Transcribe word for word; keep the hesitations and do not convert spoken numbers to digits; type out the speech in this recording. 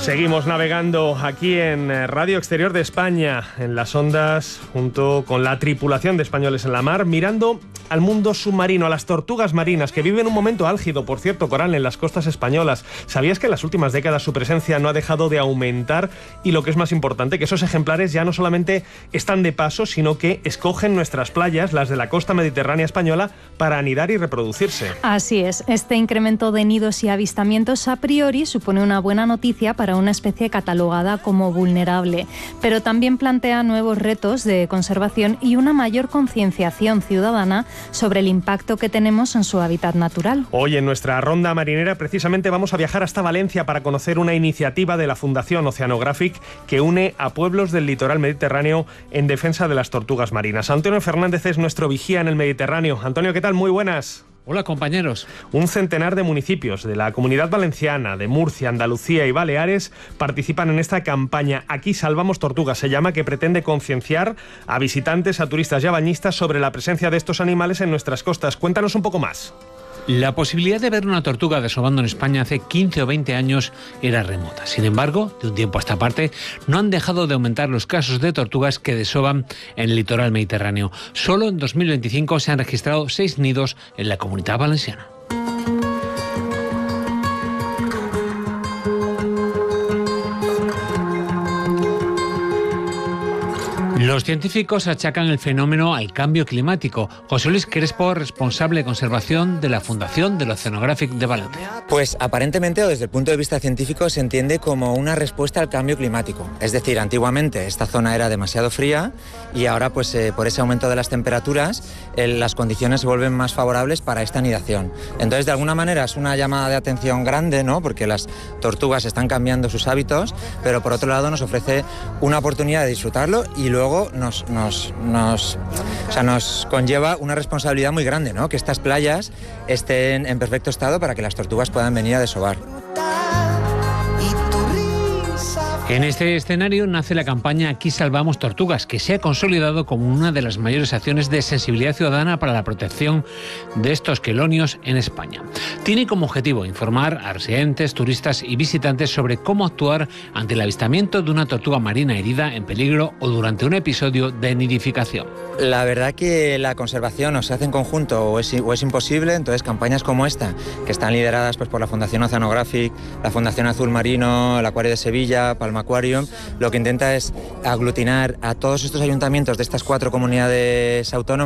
Seguimos navegando aquí en Radio Exterior de España, en las ondas, junto con la tripulación de Españoles en la Mar, mirando al mundo submarino, a las tortugas marinas, que viven un momento álgido, por cierto, Coral, en las costas españolas. ¿Sabías que en las últimas décadas su presencia no ha dejado de aumentar? Y lo que es más importante, que esos ejemplares ya no solamente están de paso, sino que escogen nuestras playas, las de la costa mediterránea española, para anidar y reproducirse. Así es, este incremento de nidos y avistamientos a priori supone una buena noticia para una especie catalogada como vulnerable, pero también plantea nuevos retos de conservación y una mayor concienciación ciudadana sobre el impacto que tenemos en su hábitat natural. Hoy en nuestra ronda marinera precisamente vamos a viajar hasta Valencia para conocer una iniciativa de la Fundación Oceanographic que une a pueblos del litoral mediterráneo en defensa de las tortugas marinas. Antonio Fernández es nuestro vigía en el Mediterráneo. Antonio, ¿qué tal? Muy buenas. Hola, compañeros. Un centenar de municipios de la Comunidad Valenciana, de Murcia, Andalucía y Baleares participan en esta campaña Aquí salvamos tortugas, se llama, que pretende concienciar a visitantes, a turistas y a bañistas sobre la presencia de estos animales en nuestras costas. Cuéntanos un poco más. La posibilidad de ver una tortuga desovando en España hace quince o veinte años era remota. Sin embargo, de un tiempo a esta parte, no han dejado de aumentar los casos de tortugas que desovan en el litoral mediterráneo. Solo en dos mil veinticinco se han registrado seis nidos en la Comunidad Valenciana. Los científicos achacan el fenómeno al cambio climático. José Luis Crespo, responsable de conservación de la Fundación del Oceanographic de Valencia. Pues aparentemente, o desde el punto de vista científico, se entiende como una respuesta al cambio climático. Es decir, antiguamente esta zona era demasiado fría y ahora, pues eh, por ese aumento de las temperaturas, eh, las condiciones se vuelven más favorables para esta anidación. Entonces, de alguna manera es una llamada de atención grande, ¿no? Porque las tortugas están cambiando sus hábitos, pero por otro lado nos ofrece una oportunidad de disfrutarlo y luego Nos, nos, nos, o sea, nos conlleva una responsabilidad muy grande, ¿no? Que estas playas estén en perfecto estado para que las tortugas puedan venir a desovar. En este escenario nace la campaña Aquí salvamos tortugas, que se ha consolidado como una de las mayores acciones de sensibilidad ciudadana para la protección de estos quelonios en España. Tiene como objetivo informar a residentes, turistas y visitantes sobre cómo actuar ante el avistamiento de una tortuga marina herida, en peligro o durante un episodio de nidificación. La verdad que la conservación o se hace en conjunto o es, o es imposible, entonces campañas como esta, que están lideradas pues, por la Fundación Oceanographic, la Fundación Azul Marino, el Acuario de Sevilla, Palma Aquarium, lo que intenta es aglutinar a todos estos ayuntamientos de estas cuatro comunidades autónomas